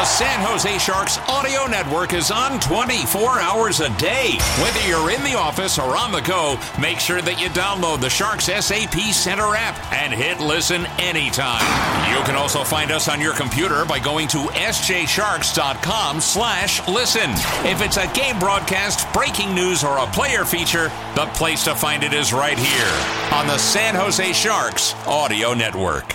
The San Jose Sharks Audio Network is on 24 hours a day. Whether you're in the office or on the go, make sure that you download the Sharks SAP Center app and hit listen anytime. You can also find us on your computer by going to sjsharks.com/listen. If it's a game broadcast, breaking news, or a player feature, the place to find it is right here on the San Jose Sharks Audio Network.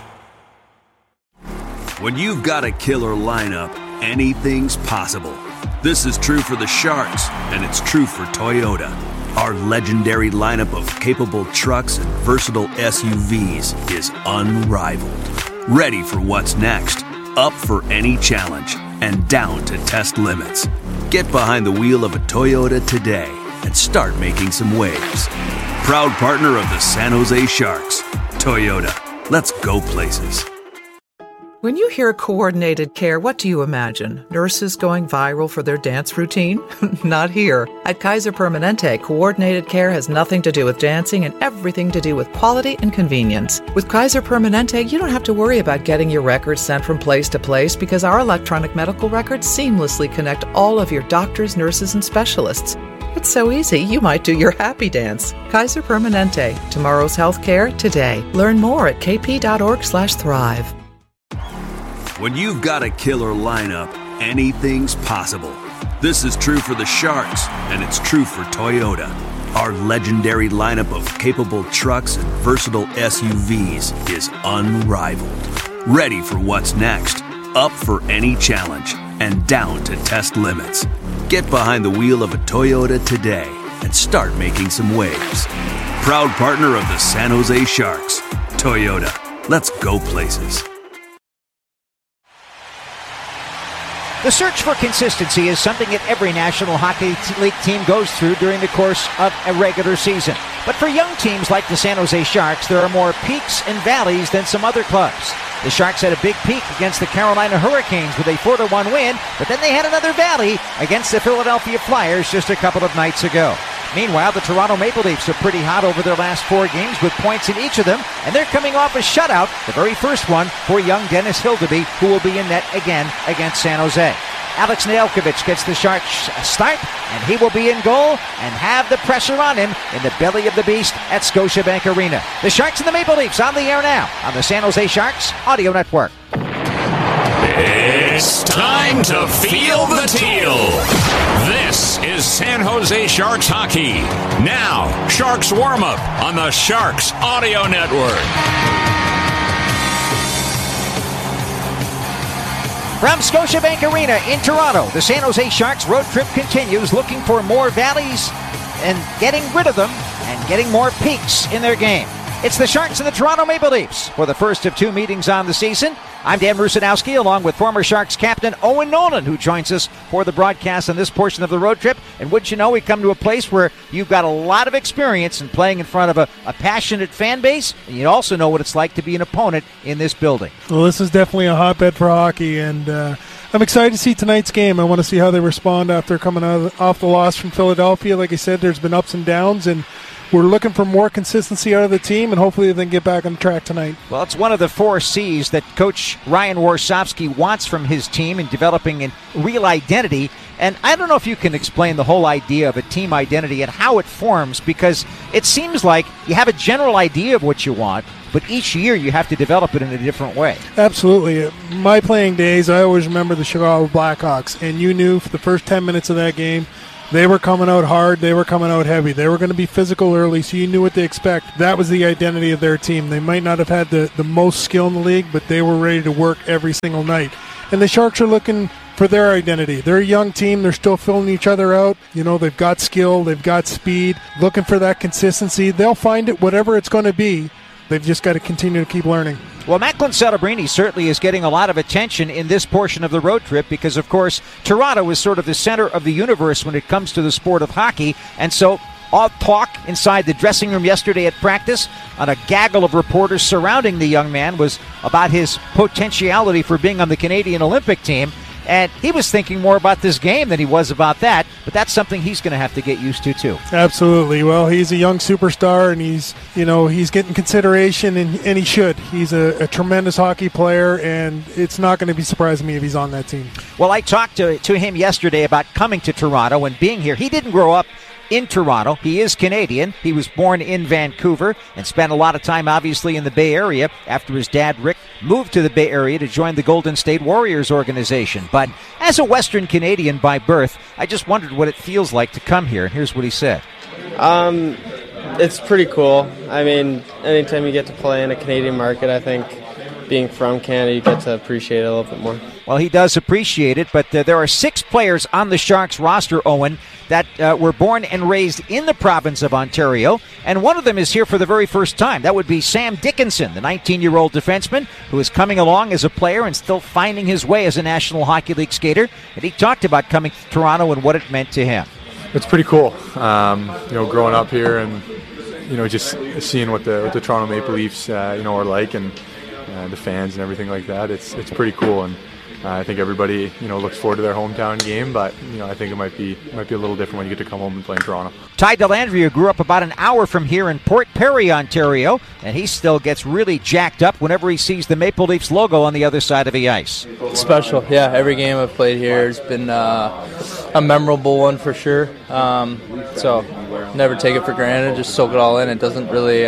When you've got a killer lineup, anything's possible. This is true for the Sharks, and it's true for Toyota. Our legendary lineup of capable trucks and versatile SUVs is unrivaled. Ready for what's next, up for any challenge, and down to test limits. Get behind the wheel of a Toyota today and start making some waves. Proud partner of the San Jose Sharks, Toyota. Let's go places. When you hear coordinated care, what do you imagine? Nurses going viral for their dance routine? Not here. At Kaiser Permanente, coordinated care has nothing to do with dancing and everything to do with quality and convenience. With Kaiser Permanente, you don't have to worry about getting your records sent from place to place because our electronic medical records seamlessly connect all of your doctors, nurses, and specialists. It's so easy, you might do your happy dance. Kaiser Permanente. Tomorrow's healthcare today. Learn more at kp.org/thrive. When you've got a killer lineup, anything's possible. This is true for the Sharks, and it's true for Toyota. Our legendary lineup of capable trucks and versatile SUVs is unrivaled. Ready for what's next, up for any challenge, and down to test limits. Get behind the wheel of a Toyota today and start making some waves. Proud partner of the San Jose Sharks, Toyota. Let's go places. The search for consistency is something that every National Hockey League team goes through during the course of a regular season. But for young teams like the San Jose Sharks, there are more peaks and valleys than some other clubs. The Sharks had a big peak against the Carolina Hurricanes with a 4-1 win, but then they had another valley against the Philadelphia Flyers just a couple of nights ago. Meanwhile, the Toronto Maple Leafs are pretty hot over their last 4 games with points in each of them, and they're coming off a shutout, the very first one for young Dennis Hildeby, who will be in net again against San Jose. Alex Nedeljkovic gets the Sharks start, and he will be in goal and have the pressure on him in the belly of the beast at Scotiabank Arena. The Sharks and the Maple Leafs on the air now on the San Jose Sharks Audio Network. It's time to feel the teal. This is San Jose Sharks hockey. Now, Sharks warm-up on the Sharks Audio Network. From Scotiabank Arena in Toronto, the San Jose Sharks road trip continues, looking for more valleys and getting rid of them and getting more peaks in their game. It's the Sharks and the Toronto Maple Leafs for the first of 2 meetings on the season. I'm Dan Rusanowski, along with former Sharks captain Owen Nolan, who joins us for the broadcast on this portion of the road trip. And wouldn't you know, we come to a place where you've got a lot of experience in playing in front of a passionate fan base, and you also know what it's like to be an opponent in this building. Well, this is definitely a hotbed for hockey, and I'm excited to see tonight's game. I want to see how they respond after coming off the loss from Philadelphia. Like I said, there's been ups and downs, and we're looking for more consistency out of the team, and hopefully they can get back on track tonight. Well, it's one of the 4 C's that Coach Ryan Warsofsky wants from his team in developing a real identity. And I don't know if you can explain the whole idea of a team identity and how it forms, because it seems like you have a general idea of what you want, but each year you have to develop it in a different way. Absolutely. My playing days, I always remember the Chicago Blackhawks, and you knew for the first 10 minutes of that game, they were coming out hard. They were coming out heavy. They were going to be physical early, so you knew what to expect. That was the identity of their team. They might not have had the most skill in the league, but they were ready to work every single night. And the Sharks are looking for their identity. They're a young team. They're still filling each other out. You know, they've got skill. They've got speed. Looking for that consistency. They'll find it, whatever it's going to be. They've just got to continue to keep learning. Well, Macklin Celebrini certainly is getting a lot of attention in this portion of the road trip because, of course, Toronto is sort of the center of the universe when it comes to the sport of hockey. And so all talk inside the dressing room yesterday at practice on a gaggle of reporters surrounding the young man was about his potentiality for being on the Canadian Olympic team. And he was thinking more about this game than he was about that, but that's something he's going to have to get used to too. Absolutely. Well, he's a young superstar, and he's getting consideration, and he should. He's a tremendous hockey player, and it's not going to be surprising me if he's on that team. Well, I talked to him yesterday about coming to Toronto and being here. He didn't grow up in Toronto. He is Canadian. He was born in Vancouver and spent a lot of time, obviously, in the Bay Area after his dad, Rick, moved to the Bay Area to join the Golden State Warriors organization. But as a Western Canadian by birth, I just wondered what it feels like to come here. And here's what he said. It's pretty cool. I mean, anytime you get to play in a Canadian market, I think being from Canada, you get to appreciate it a little bit more. Well, he does appreciate it, but there are 6 players on the Sharks roster, Owen, that were born and raised in the province of Ontario, and one of them is here for the very first time. That would be Sam Dickinson, the 19-year-old defenseman who is coming along as a player and still finding his way as a National Hockey League skater, and he talked about coming to Toronto and what it meant to him. It's pretty cool, growing up here and, just seeing what the Toronto Maple Leafs, are like, and the fans and everything like that. It's pretty cool, and I think everybody, looks forward to their hometown game, but, I think it might be a little different when you get to come home and play in Toronto. Ty Dellandrea grew up about an hour from here in Port Perry, Ontario, and he still gets really jacked up whenever he sees the Maple Leafs logo on the other side of the ice. It's special, yeah. Every game I've played here has been a memorable one for sure. So never take it for granted, just soak it all in. It doesn't really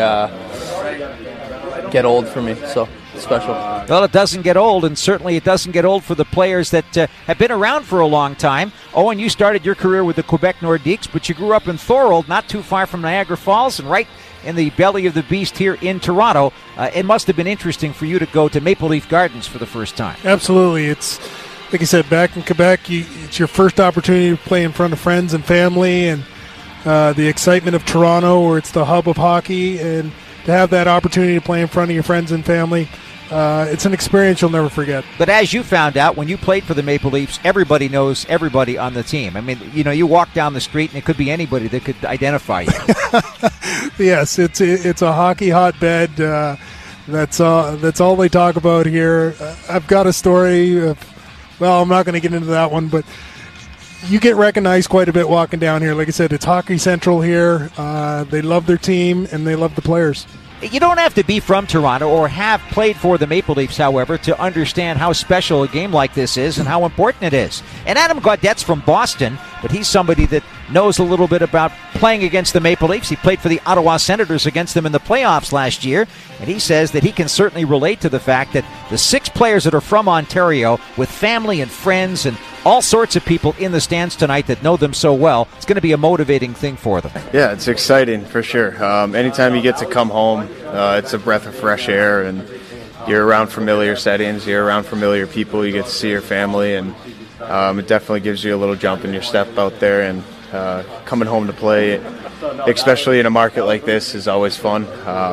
get old for me, so special. Well, it doesn't get old, and certainly it doesn't get old for the players that have been around for a long time. Owen, you started your career with the Quebec Nordiques, but you grew up in Thorold, not too far from Niagara Falls, and right in the belly of the beast here in Toronto. It must have been interesting for you to go to Maple Leaf Gardens for the first time. Absolutely. It's, like I said, back in Quebec, it's your first opportunity to play in front of friends and family, and the excitement of Toronto, where it's the hub of hockey, and to have that opportunity to play in front of your friends and family, it's an experience you'll never forget. But as you found out, when you played for the Maple Leafs, everybody knows everybody on the team. I mean, you walk down the street and it could be anybody that could identify you. Yes, it's a hockey hotbed. That's all they talk about here. I've got a story of, well, I'm not going to get into that one, but you get recognized quite a bit walking down here. Like I said, it's Hockey Central here. They love their team, and they love the players. You don't have to be from Toronto or have played for the Maple Leafs, however, to understand how special a game like this is and how important it is. And Adam Gaudette's from Boston, but he's somebody that knows a little bit about playing against the Maple Leafs. He played for the Ottawa Senators against them in the playoffs last year, and he says that he can certainly relate to the fact that the 6 players that are from Ontario, with family and friends and all sorts of people in the stands tonight that know them so well, it's going to be a motivating thing for them. Yeah, it's exciting for sure. Anytime you get to come home, it's a breath of fresh air, and you're around familiar settings, you're around familiar people, you get to see your family, and it definitely gives you a little jump in your step out there, and coming home to play, especially in a market like this, is always fun.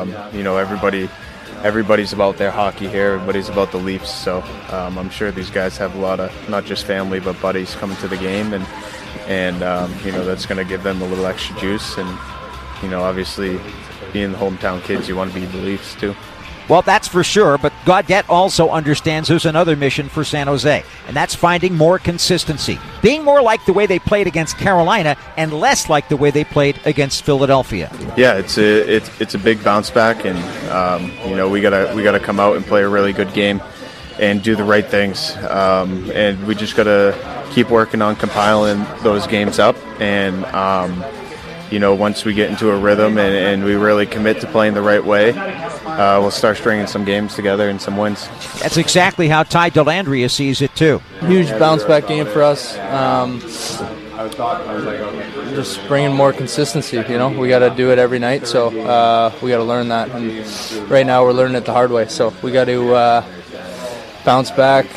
Everybody's about their hockey here. Everybody's about the Leafs. So I'm sure these guys have a lot of not just family but buddies coming to the game, and that's going to give them a little extra juice. And obviously, being the hometown kids, you want to be the Leafs too. Well, that's for sure, but Gaudette also understands there's another mission for San Jose, and that's finding more consistency. Being more like the way they played against Carolina and less like the way they played against Philadelphia. Yeah, it's a big bounce back, and we gotta come out and play a really good game and do the right things. And we just gotta keep working on compiling those games up, and once we get into a rhythm and we really commit to playing the right way, we'll start stringing some games together and some wins. That's exactly how Ty Dellandrea sees it too. Huge bounce-back game for us. Just bringing more consistency, We got to do it every night, so we got to learn that. And right now we're learning it the hard way, so we got to bounce back,